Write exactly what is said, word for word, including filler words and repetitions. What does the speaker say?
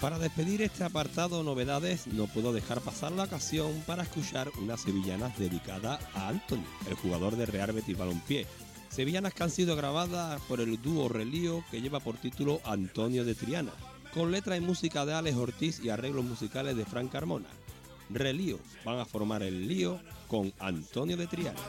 Para despedir este apartado novedades, no puedo dejar pasar la ocasión para escuchar unas sevillanas dedicadas a Anthony, el jugador de Real Betis Balompié. Sevillanas que han sido grabadas por el dúo Relío, que lleva por título Antonio de Triana, con letra y música de Alex Ortiz y arreglos musicales de Fran Carmona. Relío van a formar el lío con Antonio de Triana.